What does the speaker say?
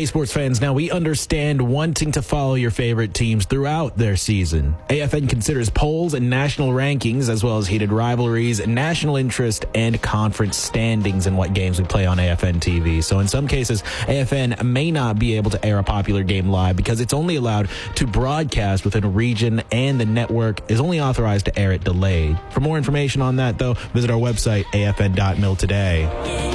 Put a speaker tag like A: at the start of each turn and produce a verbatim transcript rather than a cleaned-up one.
A: Hey, sports fans, now we understand wanting to follow your favorite teams throughout their season. A F N considers polls and national rankings, as well as heated rivalries, national interest, and conference standings in what games we play on A F N T V. So in some cases, A F N may not be able to air a popular game live because it's only allowed to broadcast within a region, and the network is only authorized to air it delayed. For more information on that, though, visit our website, A F N dot mil today.